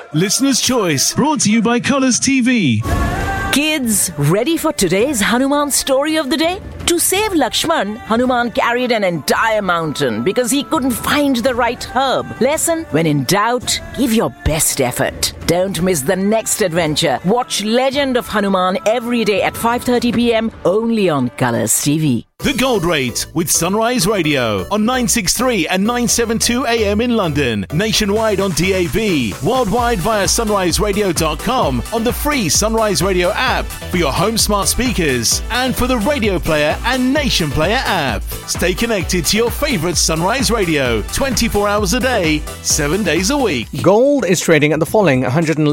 Listener's Choice, brought to you by Colours TV. Kids, ready for today's Hanuman story of the day? To save Lakshman, Hanuman carried an entire mountain because he couldn't find the right herb. Lesson: when in doubt, give your best effort. Don't miss the next adventure. Watch Legend of Hanuman every day at 5:30 p.m. only on Colours TV. The Gold Rate with Sunrise Radio on 963 and 972 AM in London, nationwide on DAB, worldwide via sunriseradio.com, on the free Sunrise Radio app for your home smart speakers and for the Radio Player and Nation Player app. Stay connected to your favourite Sunrise Radio 24 hours a day, 7 days a week. Gold is trading at the falling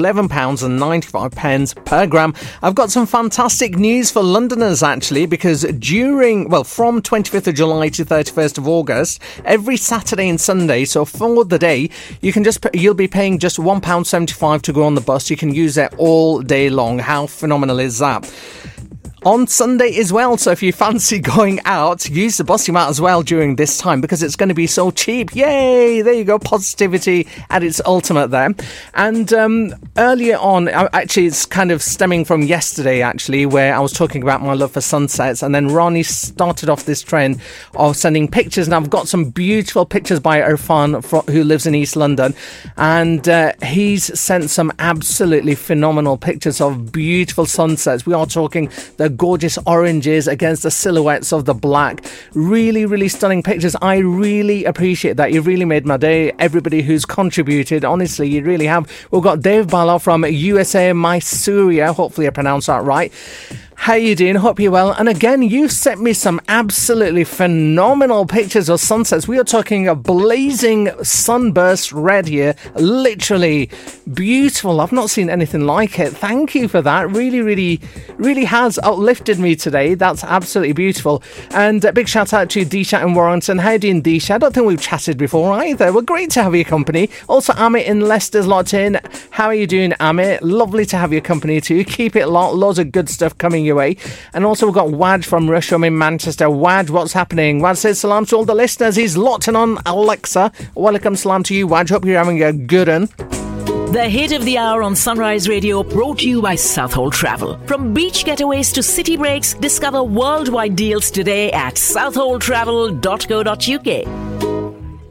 £111.95 per gram. I've got some fantastic news for Londoners actually, because from 25th of July to 31st of August, every Saturday and Sunday, so for the day, you'll be paying just £1.75 to go on the bus. You can use it all day long. How phenomenal is that? On Sunday as well, so if you fancy going out, use the bus you might as well during this time because it's going to be so cheap. Yay! There you go, positivity at its ultimate there. And earlier on, actually it's kind of stemming from yesterday actually, where I was talking about my love for sunsets, and then Ronnie started off this trend of sending pictures, and I've got some beautiful pictures by Irfan who lives in East London, and he's sent some absolutely phenomenal pictures of beautiful sunsets. We are talking the gorgeous oranges against the silhouettes of the black. Really, really stunning pictures. I really appreciate that. You really made my day. Everybody who's contributed, honestly, you really have. We've got Dave Bala from USA Mysore. Hopefully I pronounced that right. How you doing? Hope you're well. And again, you've sent me some absolutely phenomenal pictures of sunsets. We are talking a blazing sunburst red here. Literally beautiful. I've not seen anything like it. Thank you for that. Really, really, really has uplifted me today. That's absolutely beautiful. And a big shout out to Disha in Warrington. How you doing, Disha? I don't think we've chatted before either. Well, great to have your company. Also, Amit in Leicester's locked in. How are you doing, Amit? Lovely to have your company too. Keep it locked. Loads of good stuff coming your way. And also we've got Wad from Rusham in Manchester. Wad, what's happening? Wad says salam to all the listeners. He's locked in on Alexa. Welcome, salam to you, Wad. Hope you're having a good one. The hit of the hour on Sunrise Radio, brought to you by Southhold Travel. From beach getaways to city breaks, discover worldwide deals today at southholdtravel.co.uk.